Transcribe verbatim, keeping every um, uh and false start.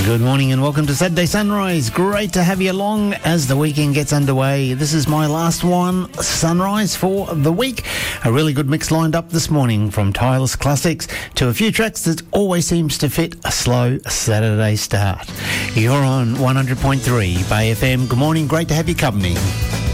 Good morning and welcome to Saturday Sunrise. Great to have you along as the weekend gets underway. This is my last one, Sunrise, for the week. A really good mix lined up this morning, from tireless classics to a few tracks that always seems to fit a slow Saturday start. You're on one hundred point three Bay F M. Good morning, great to have your company.